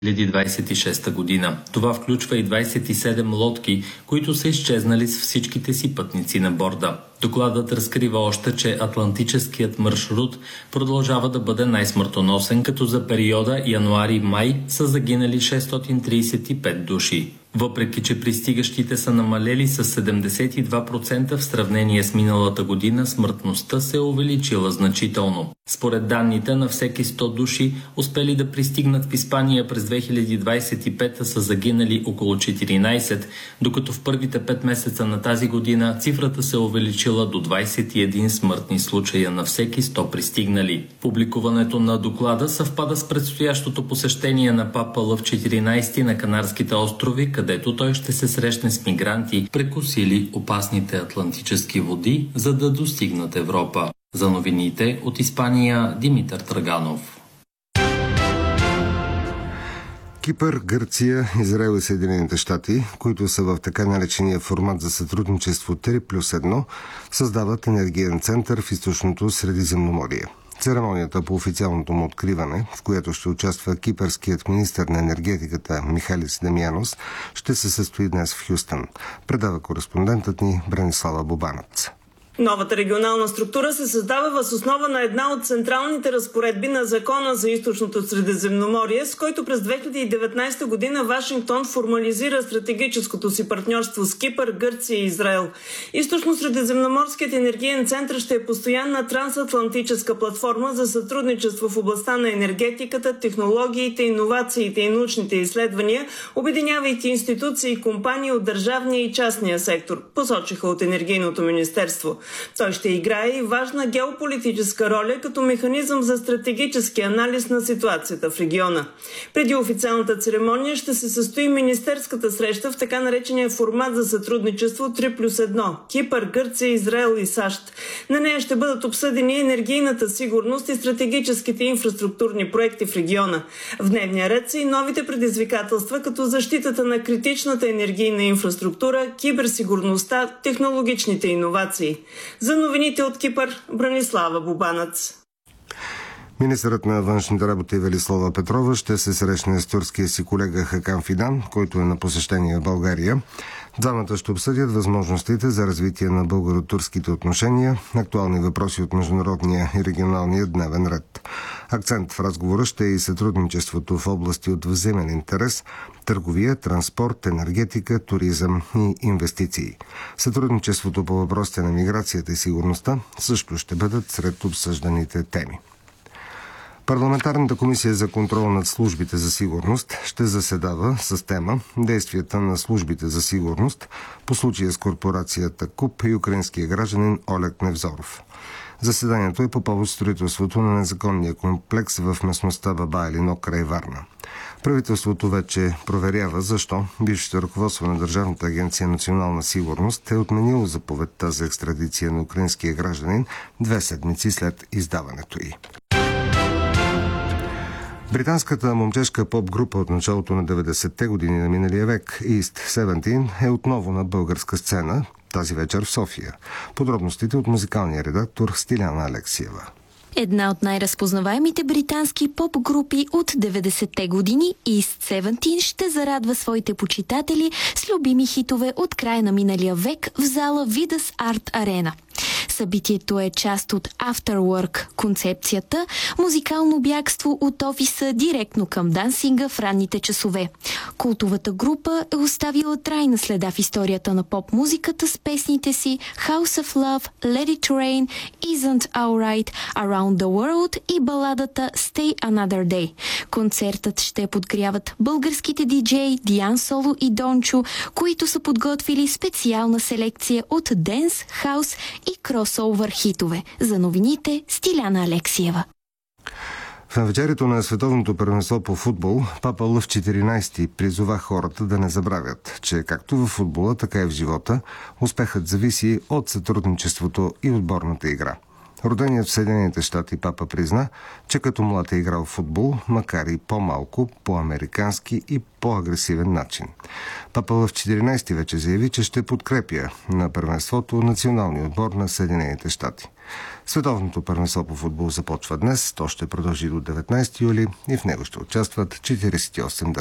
2026 година. Това включва и 27 лодки, които са изчезнали с всичките си пътници на борда. Докладът разкрива още, че Атлантическият маршрут продължава да бъде най-смъртоносен, като за периода януари-май са загинали 635 души. Въпреки че пристигащите са намалели с 72% в сравнение с миналата година, смъртността се е увеличила значително. Според данните, на всеки 100 души, успели да пристигнат в Испания през 2025 са загинали около 14, докато в първите 5 месеца на тази година цифрата се е увеличила до 21 смъртни случая на всеки 100 пристигнали. Публикуването на доклада съвпада с предстоящото посещение на папа Лъв 14 на Канарските острови, където той ще се срещне с мигранти, прекусили опасните атлантически води, за да достигнат Европа. За новините от Испания, Димитър Траганов. Кипър, Гърция, Израел и Съединените щати, които са в така наречения формат за сътрудничество 3+1, създават енергиен център в източното Средиземноморие. Церемонията по официалното му откриване, в която ще участва кипърският министър на енергетиката Михалис Демянос, ще се състои днес в Хюстън. Предава кореспондентът ни Бранислава Бобанац. Новата регионална структура се създава въз основа на една от централните разпоредби на Закона за източното Средиземноморие, с който през 2019 година Вашингтон формализира стратегическото си партньорство с Кипър, Гърция и Израел. Източно-средиземноморският енергиен център ще е постоянна трансатлантическа платформа за сътрудничество в областта на енергетиката, технологиите, иновациите и научните изследвания, обединявайки институции и компании от държавния и частния сектор, посочиха от Енергийното министерство. Той ще играе и важна геополитическа роля като механизъм за стратегически анализ на ситуацията в региона. Преди официалната церемония ще се състои министерската среща в така наречения формат за сътрудничество 3+1 – Кипър, Гърция, Израел и САЩ. На нея ще бъдат обсъдени енергийната сигурност и стратегическите инфраструктурни проекти в региона. В дневния ред са и новите предизвикателства, като защитата на критичната енергийна инфраструктура, киберсигурността, технологичните иновации. За новините от Кипър, Бранислава Бобанац. Министърът на външните работи Велислава Петрова ще се срещне с турския си колега Хакан Фидан, който е на посещение в България. Двамата ще обсъдят възможностите за развитие на българо-турските отношения, актуални въпроси от международния и регионалния дневен ред. Акцент в разговора ще е и сътрудничеството в области от взаимен интерес, търговия, транспорт, енергетика, туризъм и инвестиции. Сътрудничеството по въпросите на миграцията и сигурността също ще бъдат сред обсъжданите теми. Парламентарната комисия за контрол над службите за сигурност ще заседава с тема действията на службите за сигурност по случая с корпорацията КУП и украинския гражданин Олег Невзоров. Заседанието е по повод строителството на незаконния комплекс в местността Баба Елино край Варна. Правителството вече проверява защо бившето ръководство на Държавната агенция национална сигурност е отменило заповедта за екстрадиция на украинския гражданин 2 седмици след издаването й. Британската момчешка поп-група от началото на 90-те години на миналия век East 17 е отново на българска сцена тази вечер в София. Подробностите от музикалния редактор Стиляна Алексиева. Една от най-разпознаваемите британски поп-групи от 90-те години, East 17, ще зарадва своите почитатели с любими хитове от края на миналия век в зала Видас Арт Арена. Събитието е част от After Work концепцията, музикално бягство от офиса директно към дансинга в ранните часове. Култовата група е оставила трайна следа в историята на поп-музиката с песните си House of Love, Let It Rain, Isn't Alright, Around the World и баладата Stay Another Day. Концертът ще подгряват българските диджеи Диан Соло и Дончо, които са подготвили специална селекция от денс, хаус и кросовър хитове. За новините Стиляна Алексиева. В навечерието на световното първенство по футбол, папа Лъв 14 призова хората да не забравят, че както в футбола, така и в живота, успехът зависи от сътрудничеството и отборната игра. Роденият в Съединените щати папа призна, че като млад е играл в футбол, макар и по-малко, по-американски и по-агресивен начин. Папа в 14 вече заяви, че ще подкрепя на първенството националния отбор на Съединените щати. Световното първенство по футбол започва днес. То ще продължи до 19 юли и в него ще участват 48 държави.